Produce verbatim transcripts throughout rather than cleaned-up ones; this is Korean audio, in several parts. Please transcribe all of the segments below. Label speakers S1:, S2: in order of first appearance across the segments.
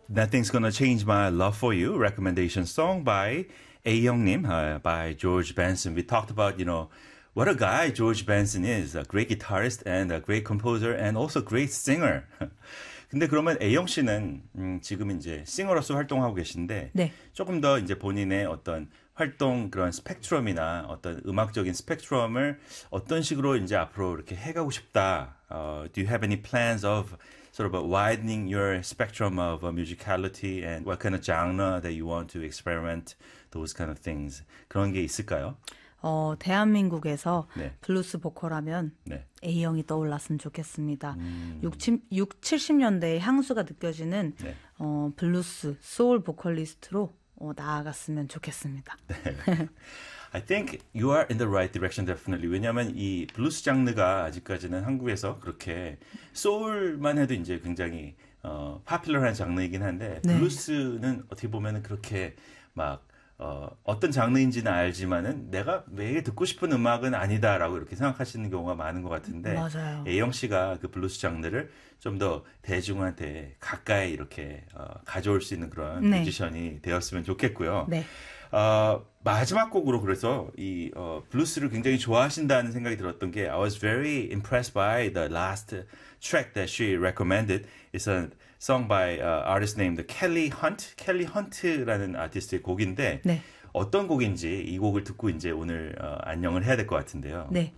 S1: Nothing's Gonna Change My Love For You recommendation song by Ayoung님, uh, by George Benson. We talked about, you know, what a guy George Benson is. A great guitarist and a great composer and also great singer. 근데 그러면 Ayoung 씨는 음, 지금 이제 싱어로서 활동하고 계신데 네. 조금 더 이제 본인의 어떤 활동 그런 스펙트럼이나 어떤 음악적인 스펙트럼을 어떤 식으로 이제 앞으로 이렇게 해가고 싶다. Uh, do you have any plans of sort of widening your spectrum of uh, musicality and what kind of genre that you want to experiment, those kind of things. 그런 게 있을까요?
S2: 어, 대한민국에서
S1: 네.
S2: 블루스 보컬하면
S1: 네.
S2: A형이 떠올랐으면 좋겠습니다.
S1: 음.
S2: 육십, 칠십 년대의 향수가 느껴지는
S1: 네.
S2: 어, 블루스, 소울 보컬리스트로 어, 나아갔으면 좋겠습니다.
S1: 네. I think you are in the right direction definitely. 왜냐하면 이 블루스 장르가 아직까지는 한국에서 그렇게 소울만 해도 이제 굉장히 어, 파퓰러한 장르이긴 한데 네. 블루스는 어떻게 보면은 그렇게 막 어, 어떤 장르인지는 알지만은 내가 매일 듣고 싶은 음악은 아니다라고 이렇게 생각하시는 경우가 많은 것 같은데
S2: 맞아요.
S1: Ayoung 씨가 그 블루스 장르를 좀 더 대중한테 가까이 이렇게 어, 가져올 수 있는 그런
S2: 네.
S1: 뮤지션이 되었으면 좋겠고요.
S2: 네.
S1: 어, 마지막 곡으로 그래서 이 어, 블루스를 굉장히 좋아하신다는 생각이 들었던 게 I was very impressed by the last track that she recommended. It's a song by uh, artist named Kelly Hunt. 켈리 헌트라는 아티스트의 곡인데
S2: 네.
S1: 어떤 곡인지 이 곡을 듣고 이제 오늘 어, 안녕을 해야 될 것 같은데요.
S2: 네.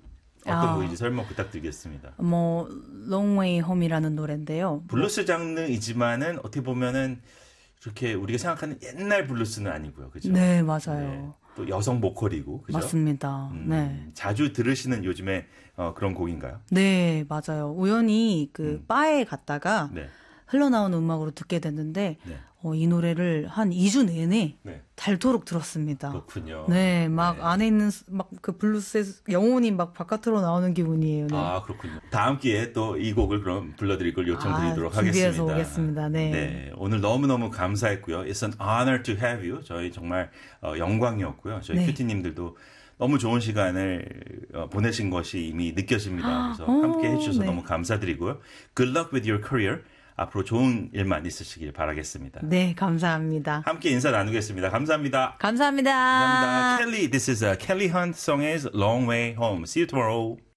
S1: 어떤
S2: 아,
S1: 곡인지 설명 부탁드리겠습니다.
S2: 뭐 Long Way Home이라는 노래인데요.
S1: 블루스 장르이지만은 어떻게 보면은 그렇게 우리가 생각하는 옛날 블루스는 아니고요. 그죠?
S2: 네, 맞아요. 네.
S1: 또 여성 보컬이고. 그죠?
S2: 맞습니다.
S1: 음,
S2: 네.
S1: 자주 들으시는 요즘에 어, 그런 곡인가요?
S2: 네, 맞아요. 우연히 그
S1: 음.
S2: 바에 갔다가
S1: 네.
S2: 흘러나오는 음악으로 듣게 됐는데
S1: 네.
S2: 어, 이 노래를 한 이 주 내내
S1: 네.
S2: 닳도록 들었습니다.
S1: 그렇군요.
S2: 네, 막
S1: 네.
S2: 안에 있는 막 그 블루스의 영혼이 막 바깥으로 나오는 기분이에요. 네.
S1: 아, 그렇군요. 다음 기회에 또 이 곡을 그럼 불러드릴 걸 요청드리도록
S2: 아, 준비해서
S1: 하겠습니다.
S2: 오겠습니다. 네.
S1: 네. 오늘 너무너무 감사했고요. It's an honor to have you. 저희 정말 어, 영광이었고요. 저희
S2: 네.
S1: 큐티님들도 너무 좋은 시간을 어, 보내신 것이 이미 느껴집니다. 그래서
S2: 오,
S1: 함께 해주셔서
S2: 네.
S1: 너무 감사드리고요. Good luck with your career. 앞으로 좋은 일만 있으시길 바라겠습니다.
S2: 네, 감사합니다.
S1: 함께 인사 나누겠습니다. 감사합니다.
S2: 감사합니다.
S1: 감사합니다. Kelly, this is a Kelly Hunt song is Long Way Home. See you tomorrow.